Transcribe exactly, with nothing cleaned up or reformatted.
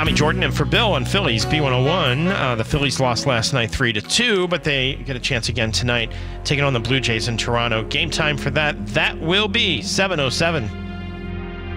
Tommy Jordan and for Bill on Phillies B one oh one. Uh, the Phillies lost last night three to two, but they get a chance again tonight taking on the Blue Jays in Toronto. Game time for that. That will be seven oh seven.